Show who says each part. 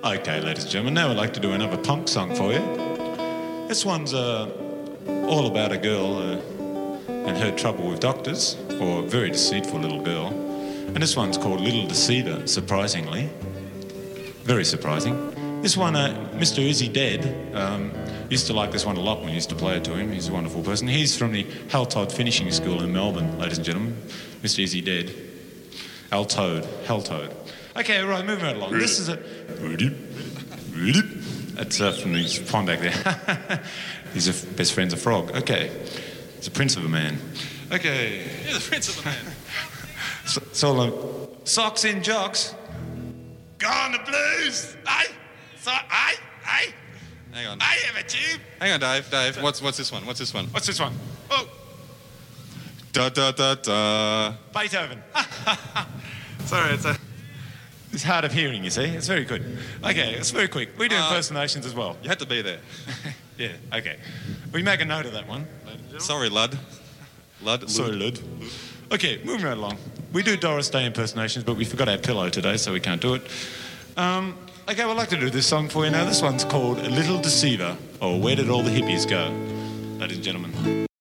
Speaker 1: Okay, ladies and gentlemen, now I'd like to do another punk song for you. This one's all about a girl and her trouble with doctors, or a very deceitful little girl. And this one's called Little Deceiver, surprisingly. Very surprising. This one, Mr. Izzy Dead, used to like this one a lot when we used to play it to him. He's a wonderful person. He's from the Haltoad Finishing School in Melbourne, ladies and gentlemen. Mr. Izzy Dead. Haltoad. Okay, right, moving right along. This is a... That's from his pond back there. His best friend's a frog. Okay. He's a prince of a man. Okay.
Speaker 2: You're the prince of a man.
Speaker 1: So, socks in jocks. Gone the blues. Aye.
Speaker 2: Hang on.
Speaker 1: I have a tube.
Speaker 2: Hang on, Dave. What's this one?
Speaker 1: What's this one? Oh.
Speaker 2: Da da da da.
Speaker 1: Beethoven. Sorry, it's hard of hearing, you see. It's very good. Okay, it's very quick. We do impersonations as well.
Speaker 2: You had to be there.
Speaker 1: Yeah, okay. We make a note of that one.
Speaker 2: Sorry, Lud.
Speaker 1: Sorry, Lud. Okay, moving right along. We do Doris Day impersonations, but we forgot our pillow today, so we can't do it. Okay, I'd like to do this song for you now. This one's called Little Deceiver, or Where Did All the Hippies Go? Ladies and gentlemen.